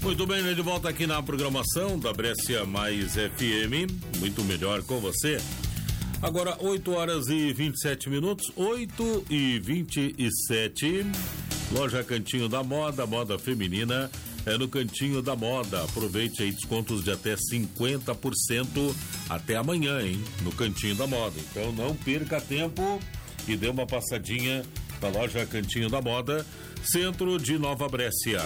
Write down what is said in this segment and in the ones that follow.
Muito bem, né? De volta aqui na programação da Brescia Mais FM, muito melhor com você. Agora 8 horas e 27 minutos, 8 e 27. Loja Cantinho da Moda, moda feminina é no Cantinho da Moda. Aproveite aí descontos de até 50% até amanhã, hein? No Cantinho da Moda. Então não perca tempo e dê uma passadinha na loja Cantinho da Moda, centro de Nova Brescia.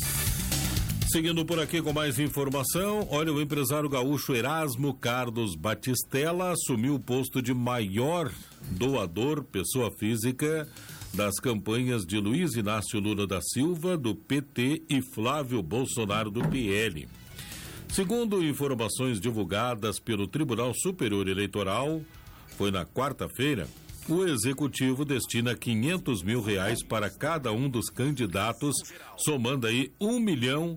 Seguindo por aqui com mais informação, olha, o empresário gaúcho Erasmo Carlos Batistella assumiu o posto de maior doador, pessoa física, das campanhas de Luiz Inácio Lula da Silva, do PT, e Flávio Bolsonaro, do PL. Segundo informações divulgadas pelo Tribunal Superior Eleitoral, foi na quarta-feira, o executivo destina R$500 mil para cada um dos candidatos, somando aí R$1 milhão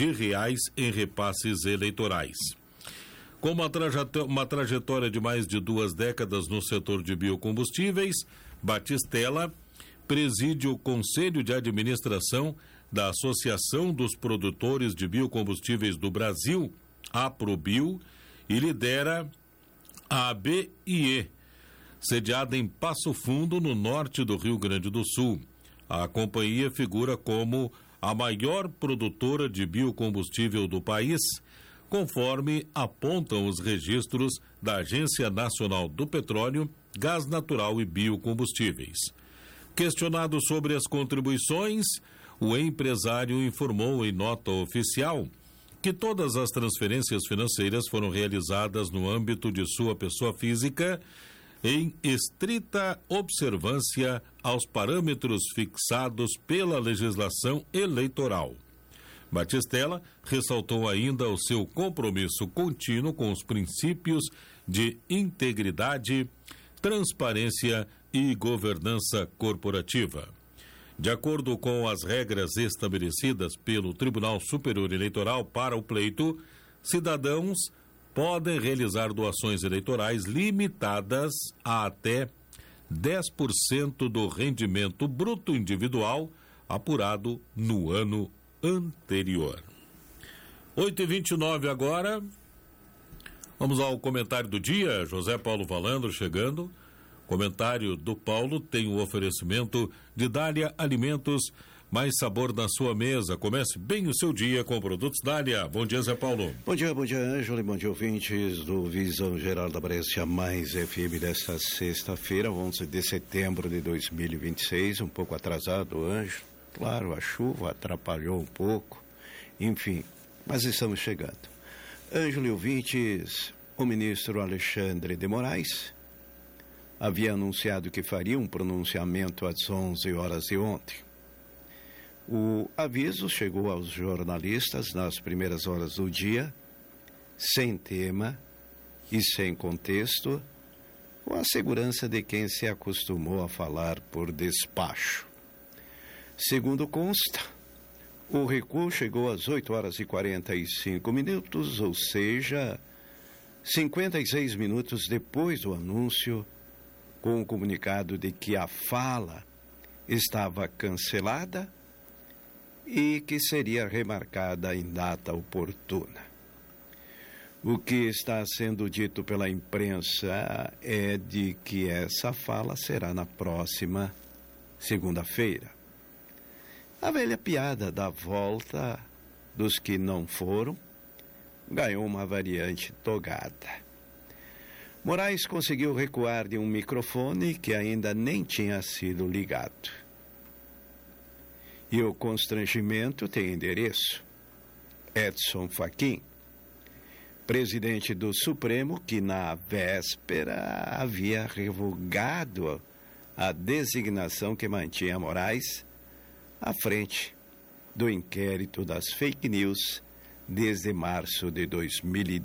em repasses eleitorais. Com uma trajetória de mais de 2 décadas no setor de biocombustíveis, Batistella preside o Conselho de Administração da Associação dos Produtores de Biocombustíveis do Brasil, APROBio, e lidera a ABIE, sediada em Passo Fundo, no norte do Rio Grande do Sul. A companhia figura como a maior produtora de biocombustível do país, conforme apontam os registros da Agência Nacional do Petróleo, Gás Natural e Biocombustíveis. Questionado sobre as contribuições, o empresário informou em nota oficial que todas as transferências financeiras foram realizadas no âmbito de sua pessoa física, em estrita observância aos parâmetros fixados pela legislação eleitoral. Batistella ressaltou ainda o seu compromisso contínuo com os princípios de integridade, transparência e governança corporativa. De acordo com as regras estabelecidas pelo Tribunal Superior Eleitoral para o pleito, cidadãos podem realizar doações eleitorais limitadas a até 10% do rendimento bruto individual apurado no ano anterior. 8h29 agora. Vamos ao comentário do dia. José Paulo Valandro chegando. Comentário do Paulo tem o oferecimento de Dália Alimentos, mais sabor na sua mesa. Comece bem o seu dia com produtos Dália. Bom dia, Zé Paulo. Bom dia, Ângelo, e bom dia, ouvintes do Visão Geral da Brescia Mais FM desta sexta-feira, 11 de setembro de 2026, um pouco atrasado, Ângelo. Claro, a chuva atrapalhou um pouco, enfim, mas estamos chegando. Ângelo e ouvintes, o ministro Alexandre de Moraes havia anunciado que faria um pronunciamento às 11 horas de ontem. O aviso chegou aos jornalistas nas primeiras horas do dia, sem tema e sem contexto, com a segurança de quem se acostumou a falar por despacho. Segundo consta, o recuo chegou às 8 horas e 45 minutos, ou seja, 56 minutos depois do anúncio, com o comunicado de que a fala estava cancelada e que seria remarcada em data oportuna. O que está sendo dito pela imprensa é de que essa fala será na próxima segunda-feira. A velha piada da volta dos que não foram ganhou uma variante togada. Moraes conseguiu recuar de um microfone que ainda nem tinha sido ligado. E o constrangimento tem endereço. Edson Fachin, presidente do Supremo, que na véspera havia revogado a designação que mantinha Moraes à frente do inquérito das fake news desde março de 2010.